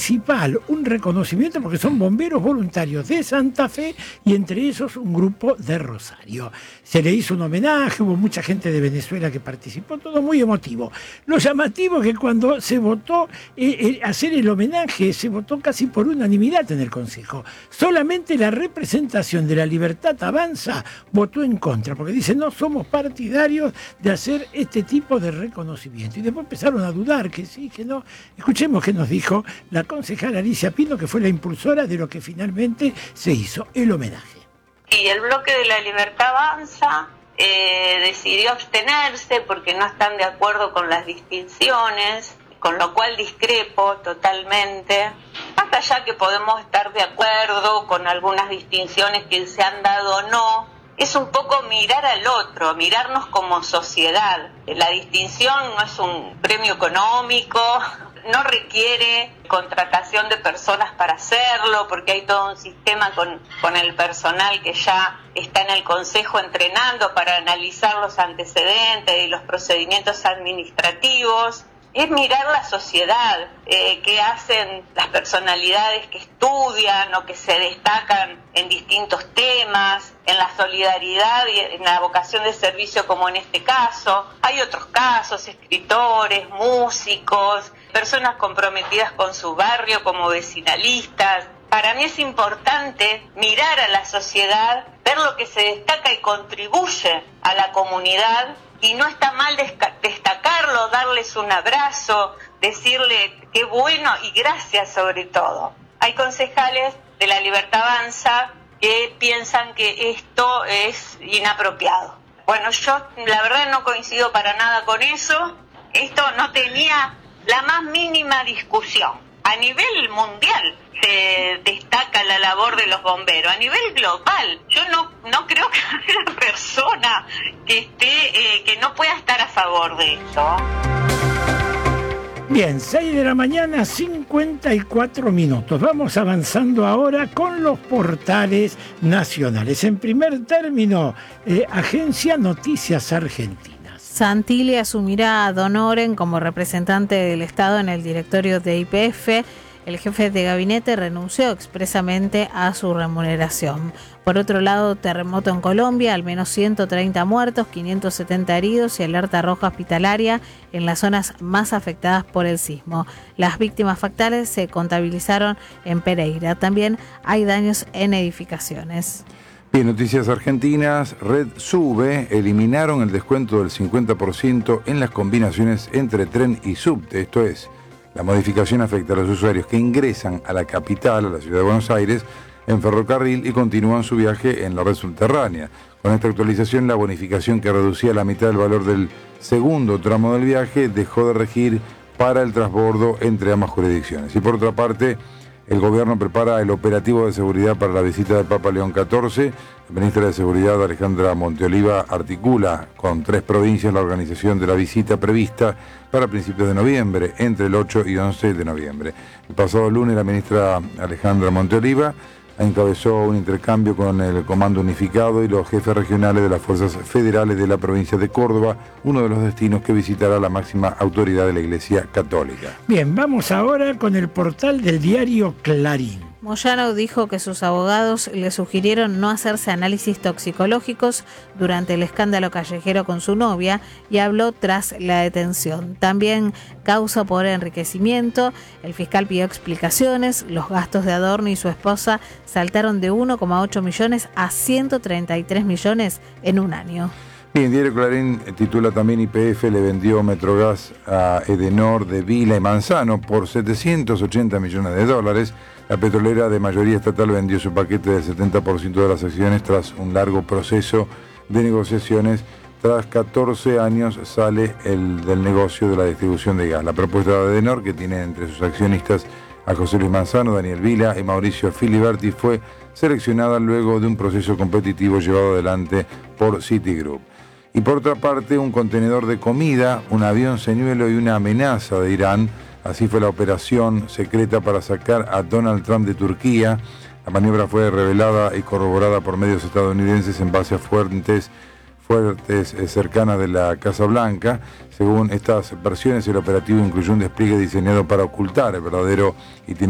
municipal un reconocimiento porque son bomberos voluntarios de Santa Fe y entre esos un grupo de Rosario. Se le hizo un homenaje, hubo mucha gente de Venezuela que participó, todo muy emotivo. Lo llamativo es que cuando se votó hacer el homenaje, se votó casi por unanimidad en el Consejo. Solamente la representación de La Libertad Avanza votó en contra, porque dice no somos partidarios de hacer este tipo de reconocimiento. Y después empezaron a dudar que sí, que no. Escuchemos qué nos dijo la concejala Alicia Pino, que fue la impulsora de lo que finalmente se hizo, el homenaje. Y el bloque de La Libertad Avanza decidió abstenerse porque no están de acuerdo con las distinciones, con lo cual discrepo totalmente. Hasta allá que podemos estar de acuerdo con algunas distinciones que se han dado o no, es un poco mirar al otro, mirarnos como sociedad. La distinción no es un premio económico, no requiere contratación de personas para hacerlo, porque hay todo un sistema con el personal que ya está en el Consejo entrenando para analizar los antecedentes y los procedimientos administrativos. Es mirar la sociedad, qué hacen las personalidades que estudian o que se destacan en distintos temas, en la solidaridad y en la vocación de servicio como en este caso. Hay otros casos, escritores, músicos, personas comprometidas con su barrio como vecinalistas. Para mí es importante mirar a la sociedad, ver lo que se destaca y contribuye a la comunidad. Y no está mal destacarlo, darles un abrazo, decirle qué bueno y gracias sobre todo. Hay concejales de La Libertad Avanza que piensan que esto es inapropiado. Bueno, yo la verdad no coincido para nada con eso. Esto no tenía la más mínima discusión. A nivel mundial se destaca la labor de los bomberos, a nivel global. Yo no creo que haya una persona que no pueda estar a favor de esto. Bien, 6 de la mañana, 54 minutos. Vamos avanzando ahora con los portales nacionales. En primer término, Agencia Noticias Argentinas. Santilli asumirá a Don Oren como representante del Estado en el directorio de YPF. El jefe de gabinete renunció expresamente a su remuneración. Por otro lado, terremoto en Colombia, al menos 130 muertos, 570 heridos y alerta roja hospitalaria en las zonas más afectadas por el sismo. Las víctimas fatales se contabilizaron en Pereira. También hay daños en edificaciones. Bien, noticias argentinas. Red Sube eliminaron el descuento del 50% en las combinaciones entre tren y subte. Esto es, la modificación afecta a los usuarios que ingresan a la capital, a la ciudad de Buenos Aires, en ferrocarril y continúan su viaje en la red subterránea. Con esta actualización, la bonificación que reducía la mitad del valor del segundo tramo del viaje dejó de regir para el transbordo entre ambas jurisdicciones. Y por otra parte, el gobierno prepara el operativo de seguridad para la visita del Papa León XIV. La ministra de Seguridad, Alejandra Monteoliva, articula con 3 provincias la organización de la visita prevista para principios de noviembre, entre el 8 y 11 de noviembre. El pasado lunes, la ministra Alejandra Monteoliva encabezó un intercambio con el Comando Unificado y los jefes regionales de las fuerzas federales de la provincia de Córdoba, uno de los destinos que visitará la máxima autoridad de la Iglesia Católica. Bien, vamos ahora con el portal del diario Clarín. Moyano dijo que sus abogados le sugirieron no hacerse análisis toxicológicos durante el escándalo callejero con su novia y habló tras la detención. También causa por enriquecimiento. El fiscal pidió explicaciones. Los gastos de Adorno y su esposa saltaron de 1,8 millones a 133 millones en un año. Bien, Diario Clarín titula también: YPF le vendió Metrogas a Edenor de Vila y Manzano por 780 millones de dólares. La petrolera de mayoría estatal vendió su paquete del 70% de las acciones tras un largo proceso de negociaciones. Tras 14 años sale del negocio de la distribución de gas. La propuesta de Edenor, que tiene entre sus accionistas a José Luis Manzano, Daniel Vila y Mauricio Filiberti, fue seleccionada luego de un proceso competitivo llevado adelante por Citigroup. Y por otra parte, un contenedor de comida, un avión señuelo y una amenaza de Irán. Así fue la operación secreta para sacar a Donald Trump de Turquía. La maniobra fue revelada y corroborada por medios estadounidenses en base a fuentes cercanas de la Casa Blanca. Según estas versiones, el operativo incluyó un despliegue diseñado para ocultar el verdadero itinerario